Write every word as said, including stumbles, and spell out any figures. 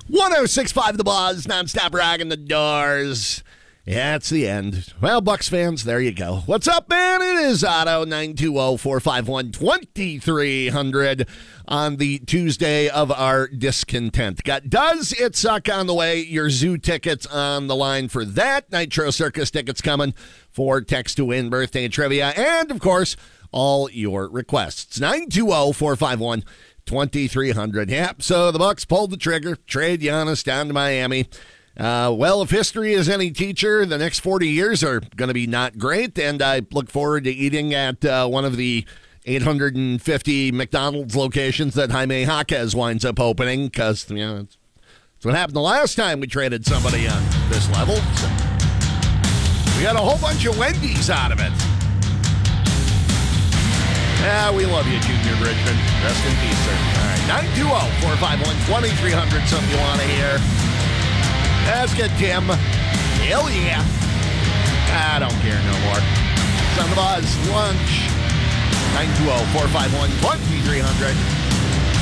one oh six point five The Buzz, nonstop rocking the doors. Yeah, it's the end. Well, Bucks fans, there you go. What's up, man? It is Otto, nine two zero, four five one, two three zero zero on the Tuesday of our discontent. Got Does It Suck on the way? Your zoo tickets on the line for that. Nitro Circus tickets coming for text to win birthday trivia. And, of course, all your requests. nine two zero, four five one, two three zero zero. Yep, so the Bucks pulled the trigger, trade Giannis down to Miami. Uh, well, if history is any teacher, the next forty years are going to be not great, and I look forward to eating at uh, one of the eight hundred fifty McDonald's locations that Jaime Jaquez winds up opening, because, you know, it's, it's what happened the last time we traded somebody on this level. So we got a whole bunch of Wendy's out of it. Yeah, we love you, Junior Bridgman. Rest in peace, sir. All right, nine two zero, four five one, two three zero zero, something you want to hear. Let's get Tim. Hell yeah. I don't care no more. It's on the Buzz. Lunch. nine two zero, four five one, two three zero zero.